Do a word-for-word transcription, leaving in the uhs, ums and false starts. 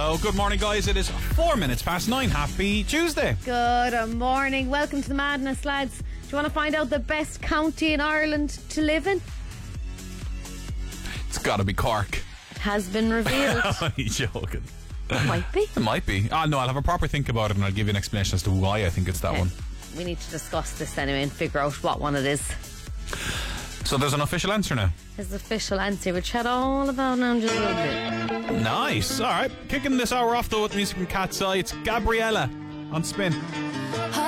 Hello, good morning, guys. It is four minutes past nine. Happy Tuesday. Good morning. Welcome to the madness, lads. Do you want to find out the best county in Ireland to live in? It's got to be Cork. Has been revealed. Are you joking? It might be. It might be. Ah, no, I'll have a proper think about it and I'll give you an explanation as to why I think it's that Okay. one. We need to discuss this anyway and figure out what one it is. So there's an official answer now. There's the official answer, which had all about now in just a little bit. Nice. All right. Kicking this hour off though with music from Cat's Eye. It's Gabriella on Spin.